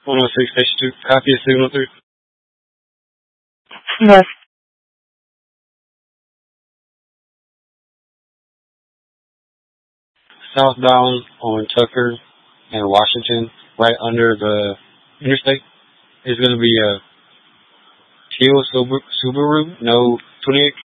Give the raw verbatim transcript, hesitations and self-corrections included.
one oh six station two. Copy of signal three. Yes. Southbound on Tucker and Washington, right under the interstate, is going to be a teal Subaru, no twenty-eight.